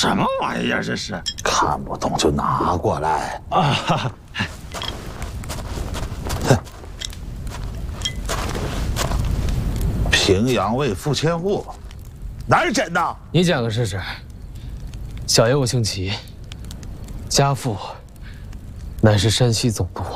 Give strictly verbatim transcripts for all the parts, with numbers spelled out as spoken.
什么玩意儿这是？ 看不懂就拿过来啊！哈哈哼！平阳卫副千户，哪是真的？ 你讲个试试。小爷我姓齐，家父乃是山西总督。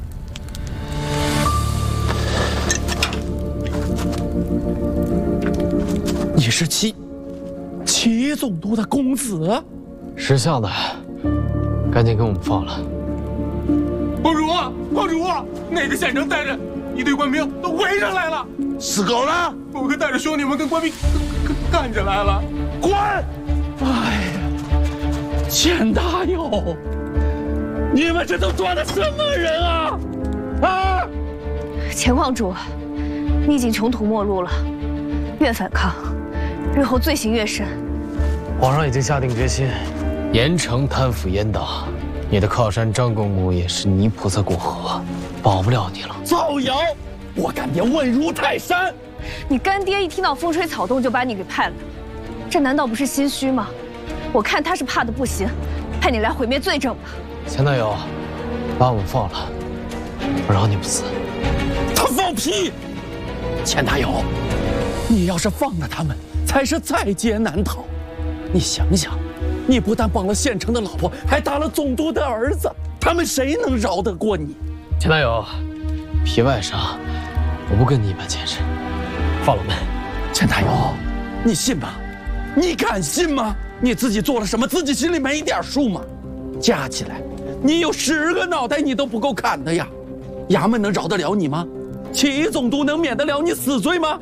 你是齐齐总督的公子？ 识相的，赶紧给我们放了。 皇主，皇主，那个县城带着一队官兵都围上来了。 死狗呢？ 我可带着兄弟们跟官兵干起来了。 滚！ 哎呀，钱大友，你们这都抓的什么人啊？啊！ 钱望主，你已经穷途末路了，越反抗，日后罪行越深。 皇上已经下定决心，严惩贪腐阉党。你的靠山张公公也是泥菩萨过河，保不了你了。 造谣！我干爹稳如泰山。 你干爹一听到风吹草动就把你给派了，这难道不是心虚吗？我看他是怕的不行，派你来毁灭罪证吧。 钱大友，把我们放了，我饶你不死。 他放屁！钱大友，你要是放了他们，才是在劫难逃。你想想，你不但帮了县城的老婆，还打了总督的儿子，他们谁能饶得过你？ 钱大友，皮外伤，我不跟你一般见识。放了我们。 钱大友，你信吗？你敢信吗？你自己做了什么，自己心里没点数吗？加起来，你有十个脑袋你都不够砍的呀！衙门能饶得了你吗？齐总督能免得了你死罪吗？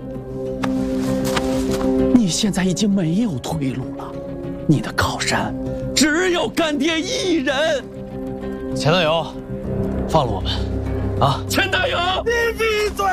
你现在已经没有退路了，你的靠山只有干爹一人。 钱大友，放了我们，啊！ 钱大友， 你闭嘴！